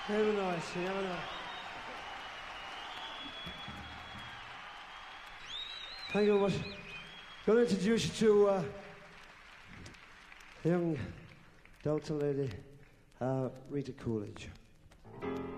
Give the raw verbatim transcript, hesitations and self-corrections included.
Very nice, very nice. Thank you very much. I'm going to introduce you to uh, a young Delta lady, uh, Rita Coolidge.